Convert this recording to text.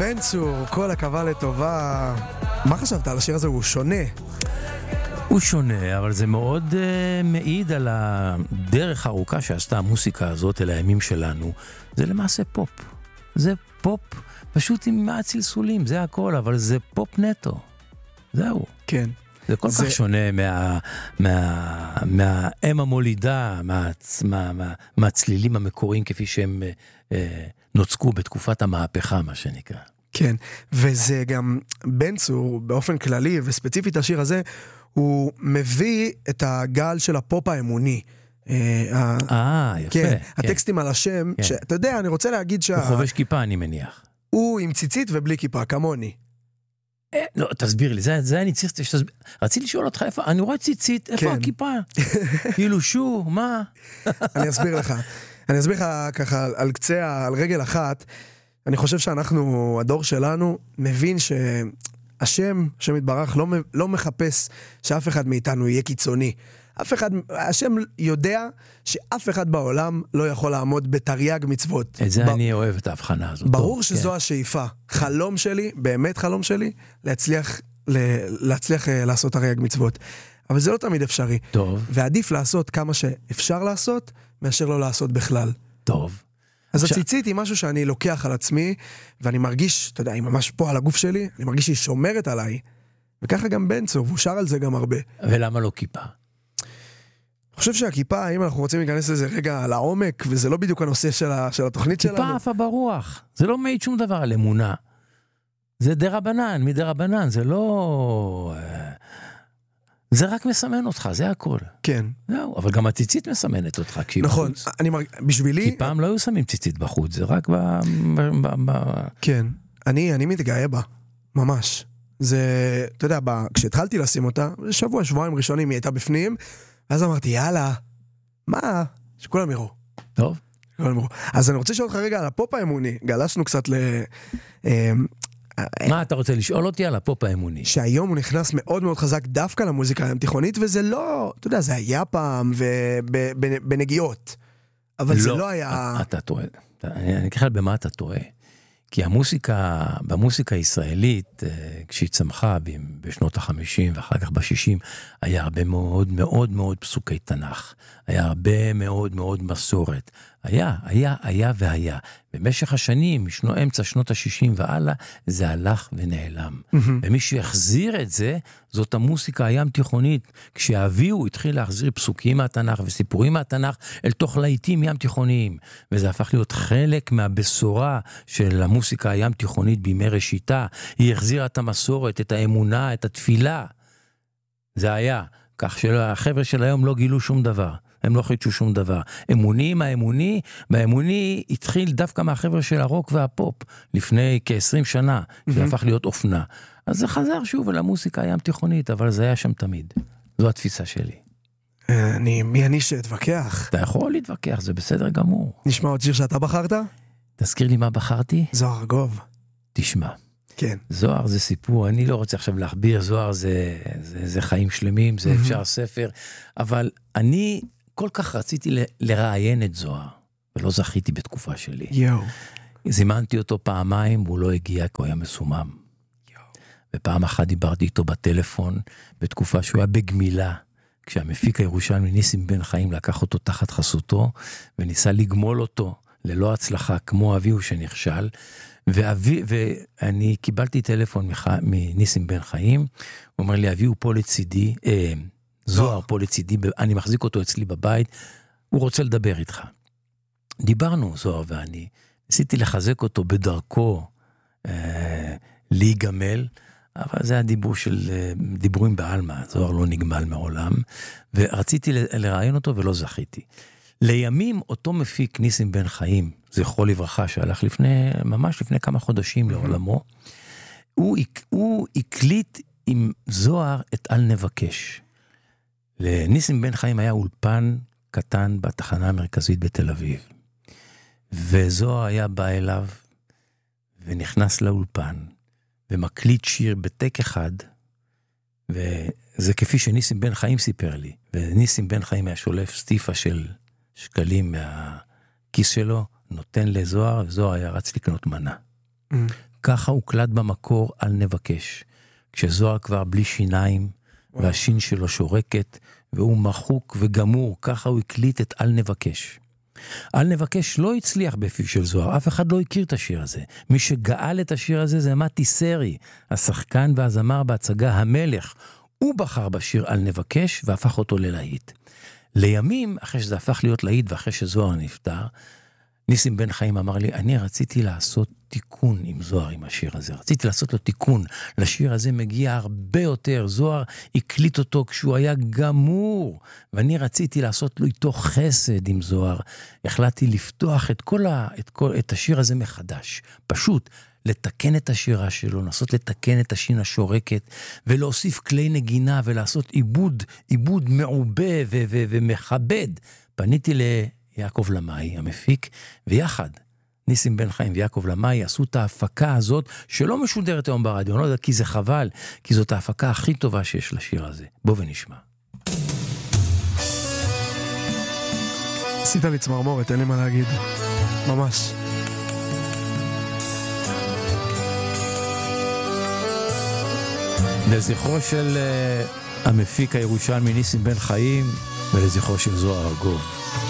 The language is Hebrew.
בן צור, כל הקווה לטובה. מה חשבת על השיר הזה? הוא שונה. הוא שונה, אבל זה מאוד מעיד על הדרך הארוכה שעשתה המוסיקה הזאת אל הימים שלנו. זה למעשה פופ. זה פופ פשוט עם מעט צלסולים, זה הכל, אבל זה פופ נטו. זהו. כן. זה כל כך שונה מהאם המולידה, מהצלילים המקוריים כפי שהם נוצקו בתקופת המהפכה, מה שנקרא. כן, וזה גם בן צור, באופן כללי, וספציפית השיר הזה, הוא מביא את הגל של הפופ האמוני. יפה. כן, הטקסטים על השם, שאתה יודע, אני רוצה להגיד הוא חובש כיפה, אני מניח. הוא עם ציצית ובלי כיפה, כמוני. לא, תסביר לי, זה אני צריך, רציתי לשאול אותך איפה, אני רואה ציצית, איפה הכיפה? כאילו שו, מה? אני אסביר לך ככה על קצה, על רגל אחת, אני חושב שאנחנו, הדור שלנו, מבין שהשם יתברך לא מחפש שאף אחד מאיתנו יהיה קיצוני. השם יודע שאף אחד בעולם לא יכול לעמוד בתרי"ג מצוות. את זה אני אוהב את ההבחנה הזאת. ברור שזו השאיפה. חלום שלי, באמת חלום שלי, להצליח לעשות תרי"ג מצוות. אבל זה לא תמיד אפשרי. טוב. ועדיף לעשות כמה שאפשר לעשות, מאשר לא לעשות בכלל. טוב. אז הציצית היא משהו שאני לוקח על עצמי, ואני מרגיש, אתה יודע, היא ממש פה על הגוף שלי, אני מרגיש שהיא שומרת עליי, וככה גם בן צור, והוא שר על זה גם הרבה. ולמה לא כיפה? אני חושב שהכיפה, אם אנחנו רוצים להיכנס לזה רגע לעומק, וזה לא בדיוק הנושא של התוכנית שלנו. כיפה עפה ברוח, זה לא מעיד שום דבר על אמונה. זה דרבנן, מדרבנן, זה לא... זה רק מסמן אותך, זה הכל. כן. זהו, אבל גם הציצית מסמנת אותך כשהיא נכון, בחוץ. בשבילי... כי פעם לא היו שמים ציצית בחוץ, זה רק כן, אני מתגאה בה, ממש. זה, אתה יודע, כשהתחלתי לשים אותה, שבועיים ראשונים היא הייתה בפנים, ואז אמרתי, יאללה, מה? שכולם יראו. טוב. אז אני רוצה לשאול אותך רגע על הפופ האמוני, גלשנו קצת מה אתה רוצה לשאול אותי על הפופ האמוני? שהיום הוא נכנס מאוד מאוד חזק דווקא למוזיקה הים תיכונית, וזה לא, אתה יודע, זה היה פעם ובנגיעות, אבל זה לא היה... אתה טועה, אני אקח במה אתה טועה, כי במוסיקה הישראלית, כשהיא צמחה בשנות ה-50 ואחר כך ב-60, היה הרבה מאוד מאוד מאוד פסוקי תנ"ך, היה הרבה מאוד מאוד מסורת, היה והיה. במשך השנים, אמצע שנות ה-60 והלאה, זה הלך ונעלם. ומי שהחזיר את זה, זאת המוסיקה הים תיכונית. כשהביאו התחיל להחזיר פסוקים מהתנ"ך וסיפורים מהתנ"ך, אל תוך להיטים ים תיכוניים. וזה הפך להיות חלק מהבשורה של המוסיקה הים תיכונית בימי ראשיתה. היא החזירה את המסורת, את האמונה, את התפילה. זה היה. כך שהחבר'ה של היום לא גילו שום דבר. הם לא חידשו שום דבר. האמוני התחיל דווקא מהחבר'ה של הרוק והפופ, לפני כ-20 שנה, שהפך להיות אופנה. אז זה חזר שוב אל המוסיקה הים תיכונית, אבל זה היה שם תמיד. זו התפיסה שלי. מי אני שאתווכח? אתה יכול להתווכח, זה בסדר גמור. נשמע עוד שיר שאתה בחרת? תזכיר לי מה בחרתי? זוהר ארגוב. תשמע. כן. זוהר זה סיפור, אני לא רוצה עכשיו להכביר, זוהר זה חיים שלמים, זה אפשר ספר, אבל אני כל כך רציתי לראיין את זוהר, ולא זכיתי בתקופה שלי. זימנתי אותו פעמיים, והוא לא הגיע, כי הוא היה מסומם. ופעם אחת דיברתי איתו בטלפון, בתקופה שהוא היה בגמילה, כשהמפיק הירושלמי ניסים בן חיים לקח אותו תחת חסותו, וניסה לגמול אותו ללא הצלחה, כמו אביהו שנכשל, ואני קיבלתי טלפון מניסים בן חיים, הוא אומר לי, אביהו פה לצידי, זוהר פה לצידי, אני מחזיק אותו אצלי בבית, הוא רוצה לדבר איתך. דיברנו, זוהר ואני, ניסיתי לחזק אותו בדרכו להיגמל, אבל זה הדיבור של דיבורים בעלמא, זוהר לא נגמל מעולם, ורציתי לראיין אותו ולא זכיתי. לימים אותו מפיק ניסים בן חיים, זכרו לברכה, שהלך ממש לפני כמה חודשים לעולמו, הוא הקליט עם זוהר את אל נבקש. לניסים בן חיים היה אולפן קטן בתחנה המרכזית בתל אביב, וזוהר היה בא אליו, ונכנס לאולפן, ומקליט שיר בטק אחד, וזה כפי שניסים בן חיים סיפר לי, וניסים בן חיים היה שולף סטיפה של שקלים מהכיס שלו, נותן לזוהר, וזוהר היה רץ לקנות מנה. ככה הוקלט במקור על נבקש. כשזוהר כבר בלי שיניים, והשין שלו שורקת, והוא מחוק וגמור, ככה הוא הקליט את על נבקש. על נבקש לא הצליח בפיו של זוהר, אף אחד לא הכיר את השיר הזה. מי שגאל את השיר הזה זה מתי סרי, השחקן והזמר בהצגה המלך. הוא בחר בשיר על נבקש והפך אותו ללהיט. לימים, אחרי שזה הפך להיות להיט ואחרי שזוהר נפטר, ניסים בן חיים אמר לי, אני רציתי לעשות תיקון עם זוהר עם השיר הזה. רציתי לעשות לו תיקון. לשיר הזה מגיע הרבה יותר. זוהר הקליט אותו כשהוא היה גמור. ואני רציתי לעשות לו איתו חסד עם זוהר. החלטתי לפתוח את השיר הזה מחדש. פשוט לתקן את השירה שלו, לנסות לתקן את השין השורקת, ולהוסיף כלי נגינה ולעשות עיבוד מעובה ומכבד. פניתי יעקב למאי, המפיק, ויחד, ניסים בן חיים ויעקב למאי עשו את ההפקה הזאת, שלא משודרת היום ברדיו, לא יודע, כי זה חבל, כי זאת ההפקה הכי טובה שיש לשיר הזה. בוא ונשמע. עשית לי צמרמורת, אין לי מה להגיד. ממש. לזכרו של המפיק הירושלמי ניסים בן חיים, ולזכרו של זוהר ארגוב.